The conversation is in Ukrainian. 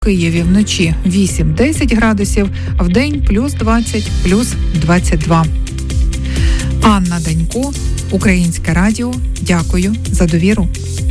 Києві вночі 8-10 градусів, вдень плюс 20, плюс 22. Анна Данько, Українське радіо. Дякую за довіру.